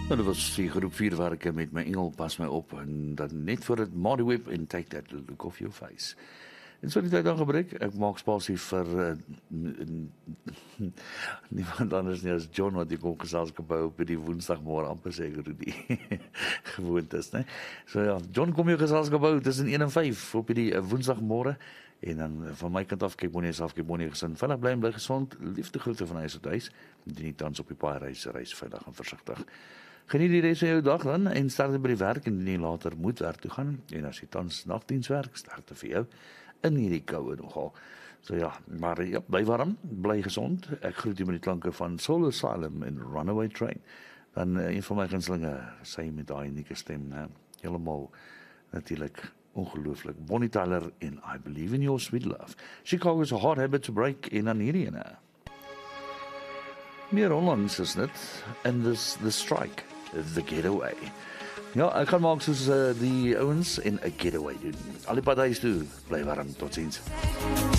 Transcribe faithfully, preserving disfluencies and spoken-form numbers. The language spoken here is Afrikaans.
Nou, dat was die groep vuurwerke met my engel pas my op en dan net voor het Modeweb en Take That Look Off Your Face. En so die tyd dan gebruik, ek maak spasie vir uh, niemand anders nie as John wat die kom geselskap hou op die woensdagmôre amper sê ek hoe die gewoond is, né? So ja, John kom jou geselskap hou tussen een en vyf op die uh, woensdagmôre en dan uh, van my kant af, kyk moenie self, kyk moenie gesin, veilig bly en bly gesond, liefde groete van huis tot huis, die nie tans op die paai reis, reis veilig en versigtig. Geniet die res van jou dag dan en start by die werk en nie later moet werk toe gaan en as jy tans nagdiens werk, start vir jou in hierdie koue nogal. So ja, maar ja, bly warm, bly gesond. Ek groet jou met die klanke van Soul Asylum en Runaway Train. Dan uh, een van my gunstelinge, sy met daai unieke stem, uh, heeltemal natuurlik ongelooflik. Bonnie Tyler en I Believe in Your Sweet Love. Chicago's a hard habit to break en dan hierdie ene. Meer onlangs is dit, and this the strike, the getaway. Ja, ek gaan maak soos uh, die ouens en 'n getaway doen. Al die partytjies toe, bly warm, totsiens.